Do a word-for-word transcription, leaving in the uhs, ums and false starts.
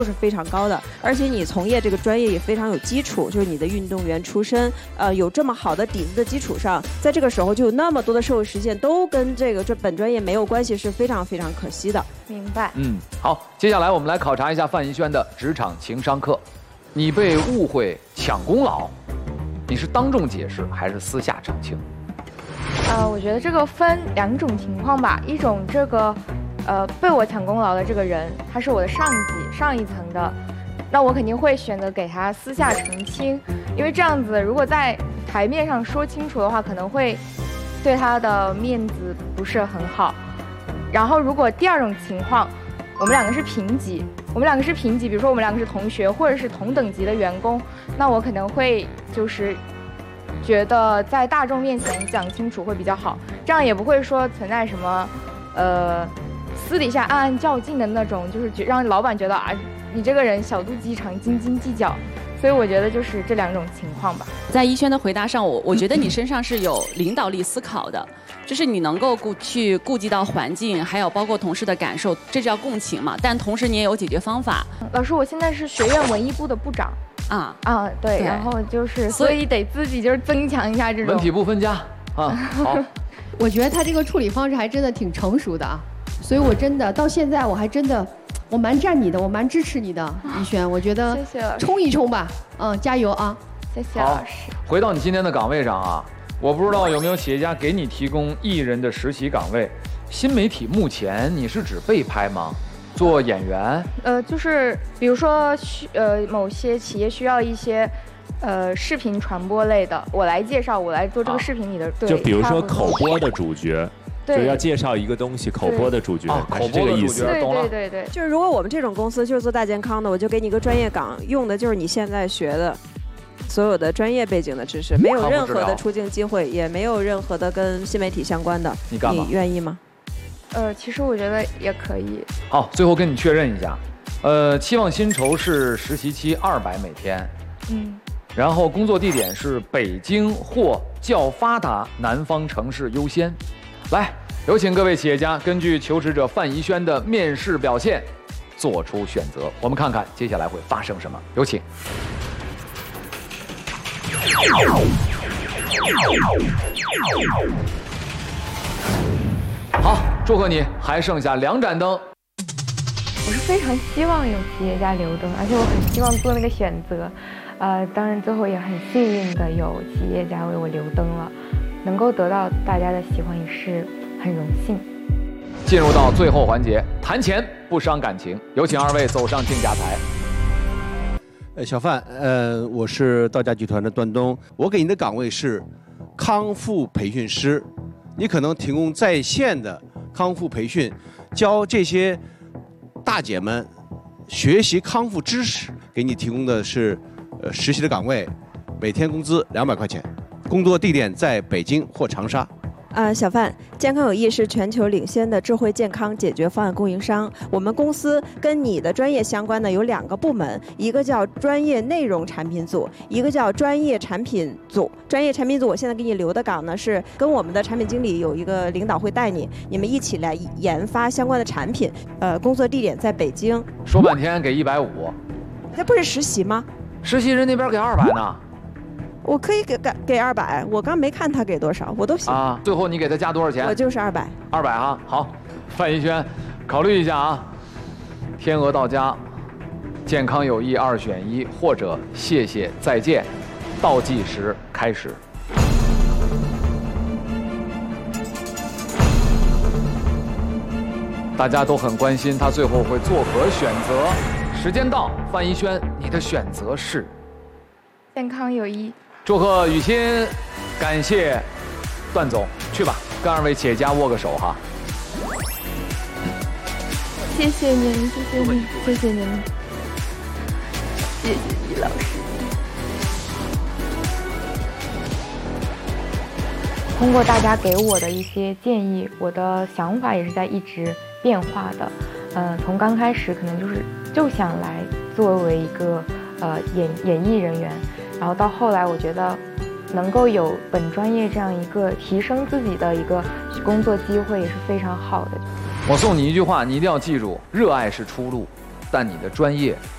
是非常高的，而且你从业这个专业也非常有基础，就是你的运动员出身，呃，有这么好的底子的基础上，在这个时候就有那么多的社会实践都跟这个这本专业没有关系，是非常非常可惜的。 明白。 嗯，好，接下来我们来考察一下范怡萱的职场情商课。你被误会抢功劳，你是当众解释还是私下澄清？ 呃，我觉得这个分两种情况吧，一种这个。呃，被我抢功劳的这个人，他是我的上级，上一层的，那我肯定会选择给他私下澄清，因为这样子，如果在台面上说清楚的话，可能会对他的面子不是很好。然后，如果第二种情况，我们两个是平级，我们两个是平级，比如说我们两个是同学或者是同等级的员工，那我可能会就是觉得在大众面前讲清楚会比较好，这样也不会说存在什么，呃。私底下暗暗较劲的那种，就是让老板觉得啊，你这个人小肚鸡肠、斤斤计较，所以我觉得就是这两种情况吧。 在怡萱的回答上，我我觉得你身上是有领导力思考的，就是你能够顾去顾及到环境，还有包括同事的感受，这叫共情嘛。但同时你也有解决方法。 老师，我现在是学院文艺部的部长啊啊，对，对然后就是所以得自己就是增强一下这种文体不分家啊。好， 我觉得他这个处理方式还真的挺成熟的啊。所以，我真的到现在，我还真的，我蛮站你的，我蛮支持你的，怡萱。我觉得， 谢谢冲一冲吧，嗯，加油啊！ 谢谢老师。 回到你今天的岗位上啊，我不知道有没有企业家给你提供艺人的实习岗位。新媒体目前你是指被拍吗？做演员？ 呃，就是比如说需呃某些企业需要一些。呃，视频传播类的，我来介绍，我来做这个视频里的。啊、对， 就比如说口播的主角，就要介绍一个东西，口播的主角， 啊、口播的主角， 懂了。对对对， 就是如果我们这种公司就是做大健康的，我就给你一个专业岗，用的就是你现在学的所有的专业背景的知识，没有任何的出境机会，也没有任何的跟新媒体相关的。 你干嘛？ 你愿意吗？ 呃，其实我觉得也可以。 好，最后跟你确认一下，呃，期望薪酬是实习期二百每天。嗯。然后工作地点是北京或较发达南方城市优先。来，有请各位企业家根据求职者范怡萱的面试表现做出选择。我们看看接下来会发生什么。有请。好，祝贺你，还剩下两盏灯。 我是非常希望有企业家留灯，而且我很希望做那个选择。呃，当然最后也很幸运的有企业家为我留灯了，能够得到大家的喜欢也是很荣幸。 进入到最后环节，谈钱不伤感情，有请二位走上竞价台。 呃，小范，呃，我是道家集团的段东，我给您的岗位是康复培训师，你可能提供在线的康复培训，教这些大姐们学习康复知识，给你提供的是。呃，实习的岗位，每天工资两百块钱，工作地点在北京或长沙。 呃，小范，健康有益是全球领先的智慧健康解决方案供应商。我们公司跟你的专业相关的有两个部门，一个叫专业内容产品组，一个叫专业产品组。专业产品组，我现在给你留的岗呢，是跟我们的产品经理有一个领导会带你，你们一起来研发相关的产品。呃，工作地点在北京。 说半天给一百五， 这不是实习吗？ 实习人那边给二百呢。 我可以给给给二百，我刚没看他给多少，我都行啊。最后你给他加多少钱？ 我就是二百。 二百啊，好，范怡萱，考虑一下啊。天鹅到家，健康有益二选一，或者谢谢再见。倒计时开始。大家都很关心他最后会作何选择。时间到，范怡萱，你的选择是？ 健康有益。 祝贺雨欣，感谢段总，去吧，跟二位企业家握个手哈。 谢谢您，谢谢您，谢谢您，谢谢于老师。通过大家给我的一些建议，我的想法也是在一直变化的。呃，从刚开始可能就是就想来作为一个呃演演艺人员。然后到后来，我觉得能够有本专业这样一个提升自己的一个工作机会也是非常好的。 我送你一句话，你一定要记住：热爱是出路，但你的专业